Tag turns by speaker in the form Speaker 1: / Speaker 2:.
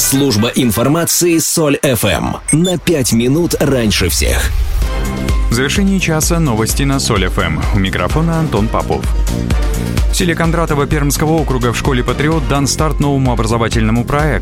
Speaker 1: Служба информации Соль ФМ. На 5 минут раньше всех.
Speaker 2: В завершении часа новости на Соль ФМ. У микрофона Антон Попов. В селе Кондратово Пермского округа в школе «Патриот» дан старт новому образовательному проекту.